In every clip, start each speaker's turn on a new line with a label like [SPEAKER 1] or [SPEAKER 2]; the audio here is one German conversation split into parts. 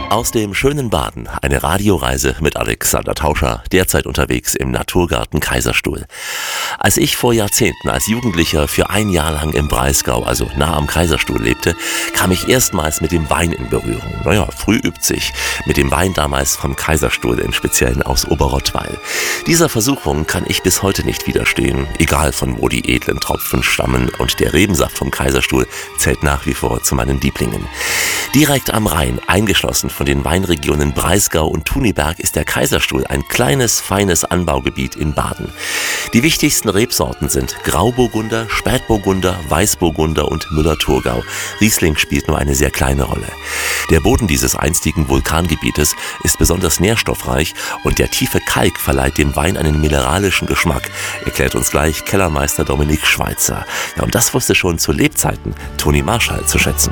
[SPEAKER 1] Aus dem schönen Baden, eine Radioreise mit Alexander Tauscher, derzeit unterwegs im Naturgarten Kaiserstuhl. Als ich vor Jahrzehnten als Jugendlicher für ein Jahr lang im Breisgau, also nah am Kaiserstuhl lebte, kam ich erstmals mit dem Wein in Berührung. Früh übt sich. Mit dem Wein damals vom Kaiserstuhl, im Speziellen aus Oberrottweil. Dieser Versuchung kann ich bis heute nicht widerstehen, egal von wo die edlen Tropfen stammen, und der Rebensaft vom Kaiserstuhl zählt nach wie vor zu meinen Lieblingen. Direkt am Rhein, eingeschlossen von den Weinregionen Breisgau und Thuniberg, ist der Kaiserstuhl ein kleines, feines Anbaugebiet in Baden. Die wichtigsten Rebsorten sind Grauburgunder, Spätburgunder, Weißburgunder und Müller-Thurgau. Riesling spielt nur eine sehr kleine Rolle. Der Boden dieses einstigen Vulkangebietes ist besonders nährstoffreich und der tiefe Kalk verleiht dem Wein einen mineralischen Geschmack, erklärt uns gleich Kellermeister Dominik Schweitzer. Ja, und das wusste schon zu Lebzeiten Toni Marschall zu schätzen.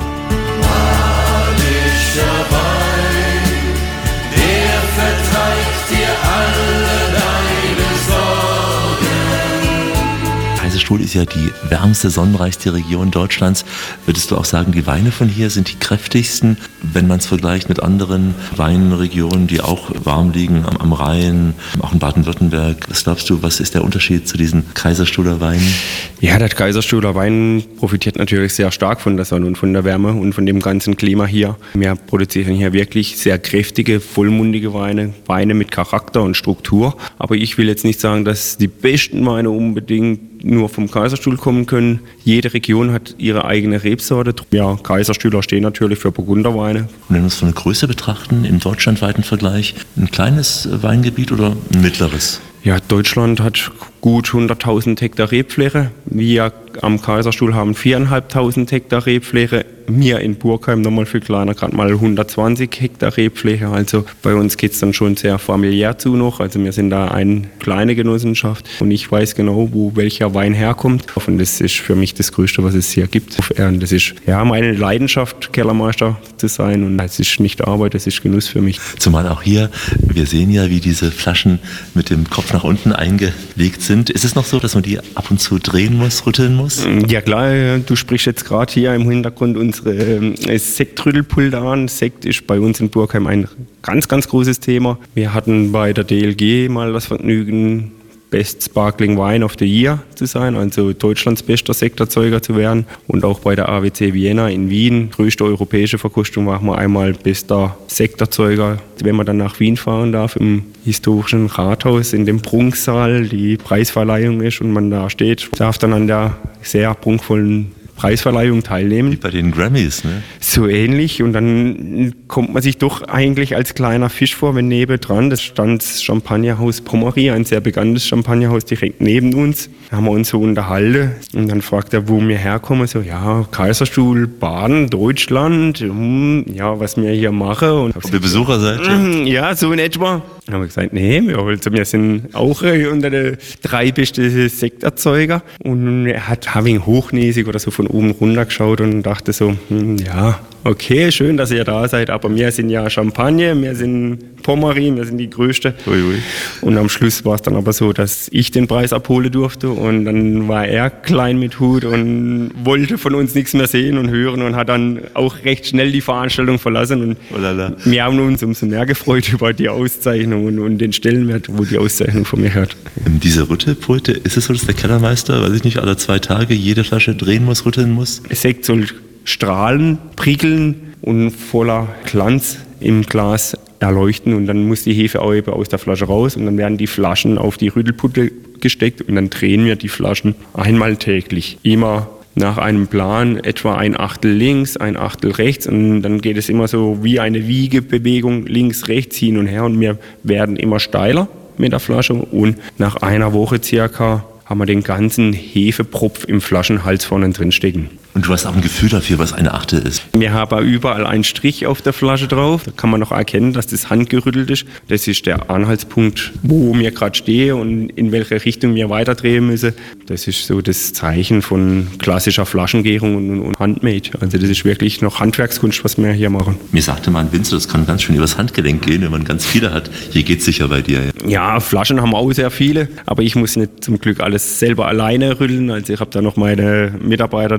[SPEAKER 1] Kaiserstuhl ist ja die wärmste, sonnenreichste Region Deutschlands. Würdest du auch sagen, die Weine von hier sind die kräftigsten, wenn man es vergleicht mit anderen Weinregionen, die auch warm liegen, am Rhein, auch in Baden-Württemberg? Was glaubst du, was ist der Unterschied zu diesen Kaiserstuhler Weinen?
[SPEAKER 2] Ja, der Kaiserstuhler Wein profitiert natürlich sehr stark von der Sonne und von der Wärme und von dem ganzen Klima hier. Wir produzieren hier wirklich sehr kräftige, vollmundige Weine, Weine mit Charakter und Struktur. Aber ich will jetzt nicht sagen, dass die besten Weine unbedingt nur vom Kaiserstuhl kommen können. Jede Region hat ihre eigene Rebsorte. Ja, Kaiserstühler stehen natürlich für Burgunderweine.
[SPEAKER 1] Und wenn wir es von der Größe betrachten, im deutschlandweiten Vergleich, ein kleines Weingebiet oder ein mittleres?
[SPEAKER 2] Ja, Deutschland hat gut 100.000 Hektar Rebfläche. Wir am Kaiserstuhl haben 4.500 Hektar Rebfläche. Wir in Burgheim nochmal viel kleiner, gerade mal 120 Hektar Rebfläche. Also bei uns geht es dann schon sehr familiär zu noch. Also wir sind da eine kleine Genossenschaft und ich weiß genau, wo welcher Wein herkommt. Und das ist für mich das Größte, was es hier gibt. Und das ist ja meine Leidenschaft, Kellermeister zu sein. Und es ist nicht Arbeit, es ist Genuss für mich.
[SPEAKER 1] Zumal auch hier, wir sehen ja, wie diese Flaschen mit dem Kopf nach unten eingelegt sind. Ist es noch so, dass man die ab und zu drehen muss, rütteln muss?
[SPEAKER 2] Ja klar, du sprichst jetzt gerade hier im Hintergrund unsere Sektrüttelpulter an. Sekt ist bei uns in Burgheim ein ganz, ganz großes Thema. Wir hatten bei der DLG mal das Vergnügen, Best Sparkling Wine of the Year zu sein, also Deutschlands bester Sekterzeuger zu werden. Und auch bei der AWC Vienna in Wien, größte europäische Verkostung, waren wir einmal bester Sekterzeuger. Wenn man dann nach Wien fahren darf, im historischen Rathaus, in dem Prunksaal, die Preisverleihung ist und man da steht, darf dann an der sehr prunkvollen Preisverleihung teilnehmen.
[SPEAKER 1] Wie bei den Grammys, ne?
[SPEAKER 2] So ähnlich. Und dann kommt man sich doch eigentlich als kleiner Fisch vor, wenn nebendran, das stand das Champagnerhaus Pommery, ein sehr bekanntes Champagnerhaus direkt neben uns. Da haben wir uns so unterhalten und dann fragt er, wo wir herkommen. So, ja, Kaiserstuhl, Baden, Deutschland, ja, was wir hier machen. Und
[SPEAKER 1] ob ihr Besucher seid?
[SPEAKER 2] Ja, so in etwa. Dann haben wir gesagt, nee, wir sind auch unter den 3 besten Sekterzeuger. Und er hat ein wenig hochnäsig oder so von oben runter geschaut und dachte so, ja, okay, schön, dass ihr da seid, aber wir sind ja Champagner, wir sind Pommery, wir sind die Größte.
[SPEAKER 1] Ui.
[SPEAKER 2] Und am Schluss war es dann aber so, dass ich den Preis abholen durfte und dann war er klein mit Hut und wollte von uns nichts mehr sehen und hören und hat dann auch recht schnell die Veranstaltung verlassen. Und wir haben uns umso mehr gefreut über die Auszeichnung und den Stellenwert, wo die Auszeichnung von mir hat.
[SPEAKER 1] Diese Rüttelpulte, ist es so, dass der Kellermeister, weiß ich nicht, alle 2 Tage jede Flasche drehen muss, rütteln muss?
[SPEAKER 2] Sekt soll strahlen, prickeln und voller Glanz im Glas erleuchten und dann muss die Hefe auch eben aus der Flasche raus und dann werden die Flaschen auf die Rüttelputte gesteckt und dann drehen wir die Flaschen einmal täglich. Immer nach einem Plan, etwa 1/8 links, 1/8 rechts und dann geht es immer so wie eine Wiegebewegung links, rechts, hin und her und wir werden immer steiler mit der Flasche und nach einer Woche circa haben wir den ganzen Hefepropf im Flaschenhals vorne drin stecken.
[SPEAKER 1] Und du hast auch ein Gefühl dafür, was eine Achtel ist.
[SPEAKER 2] Wir haben überall einen Strich auf der Flasche drauf. Da kann man noch erkennen, dass das handgerüttelt ist. Das ist der Anhaltspunkt, wo wir gerade stehen und in welche Richtung wir weiterdrehen müssen. Das ist so das Zeichen von klassischer Flaschengärung und Handmade. Also das ist wirklich noch Handwerkskunst, was wir hier machen.
[SPEAKER 1] Mir sagte mal ein Winzer, das kann ganz schön übers Handgelenk gehen, wenn man ganz viele hat. Hier geht es sicher bei dir.
[SPEAKER 2] Ja, Flaschen haben auch sehr viele, aber ich muss nicht zum Glück alles selber alleine rütteln. Also ich habe da noch meine Mitarbeiter dabei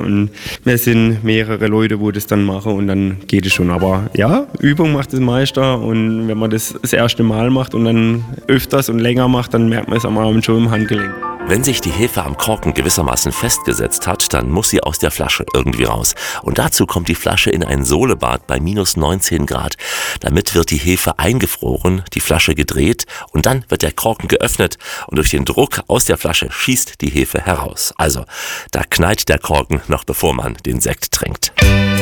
[SPEAKER 2] und wir sind mehrere Leute, wo das dann machen und dann geht es schon. Aber ja, Übung macht das Meister und wenn man das erste Mal macht und dann öfters und länger macht, dann merkt man es am Abend schon im Handgelenk.
[SPEAKER 1] Wenn sich die Hefe am Korken gewissermaßen festgesetzt hat, dann muss sie aus der Flasche irgendwie raus. Und dazu kommt die Flasche in ein Sohlebad bei minus 19 Grad. Damit wird die Hefe eingefroren, die Flasche gedreht und dann wird der Korken geöffnet und durch den Druck aus der Flasche schießt die Hefe heraus. Also, da knallt der Korken noch bevor man den Sekt trinkt.